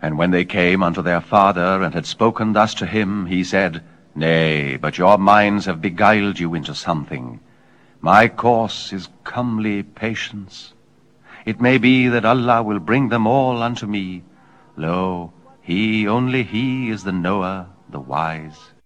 And when they came unto their father, and had spoken thus to him, he said, Nay, but your minds have beguiled you into something. My course is comely patience. It may be that Allah will bring them all unto me. Lo, he, only he, is the knower, the wise.